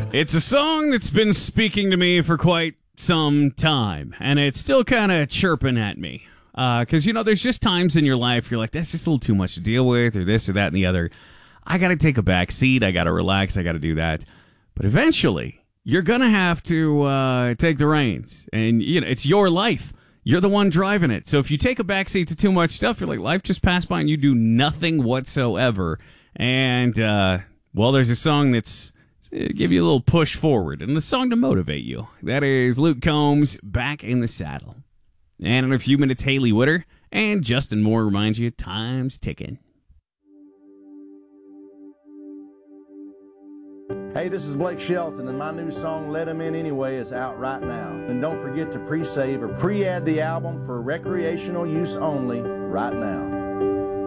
It's a song that's been speaking to me for quite some time, and it's still kind of chirping at me. Because, there's just times in your life you're like, that's just a little too much to deal with, or this or that and the other. I got to take a back seat. I got to relax. I got to do that. But eventually, you're going to have to take the reins. And, it's your life. You're the one driving it. So if you take a back seat to too much stuff, you're like, life just passed by and you do nothing whatsoever. And, there's a song that's give you a little push forward and a song to motivate you. That is Luke Combs, Back in the Saddle. And in a few minutes, Hayley Whitter and Justin Moore remind you, time's ticking. Hey, this is Blake Shelton, and my new song, Let 'Em In Anyway, is out right now. And don't forget to pre-save or pre-add the album for recreational use only right now.